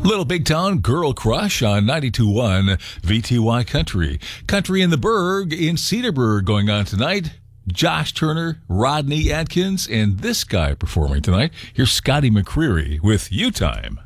Little Big Town Girl Crush on 92.1 VTY Country. Country in the Berg in Cedarburg going on tonight. Josh Turner, Rodney Atkins, and this guy performing tonight. Here's Scotty McCreery with U Time.